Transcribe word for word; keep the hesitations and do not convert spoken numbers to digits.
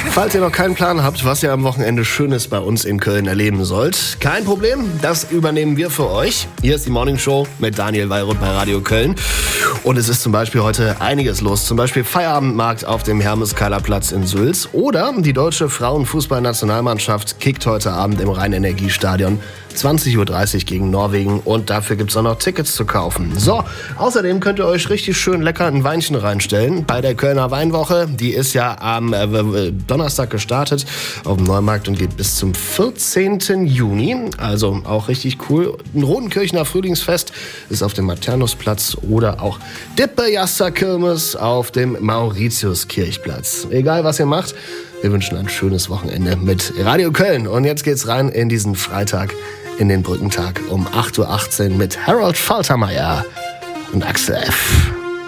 Falls ihr noch keinen Plan habt, was ihr am Wochenende Schönes bei uns in Köln erleben sollt, kein Problem, das übernehmen wir für euch. Hier ist die Morning Show mit Daniel Weyrut bei Radio Köln. Und es ist zum Beispiel heute einiges los. Zum Beispiel Feierabendmarkt auf dem Hermes-Keiler-Platz in Sülz. Oder die deutsche Frauenfußballnationalmannschaft kickt heute Abend im Rhein-Energie-Stadion zwanzig Uhr dreißig gegen Norwegen. Und dafür gibt's auch noch Tickets zu kaufen. So, außerdem könnt ihr euch richtig schön lecker ein Weinchen reinstellen bei der Kölner Weinwoche. Die ist ja am äh, Donnerstag gestartet auf dem Neumarkt und geht bis zum vierzehnten Juni. Also auch richtig cool. Ein Rodenkirchener Frühlingsfest ist auf dem Maternusplatz oder auch Dippe-Jasta-Kirmes auf dem Mauritiuskirchplatz. Egal, was ihr macht, wir wünschen ein schönes Wochenende mit Radio Köln. Und jetzt geht's rein in diesen Freitag, in den Brückentag um acht Uhr achtzehn mit Harold Faltermeier und Axel F.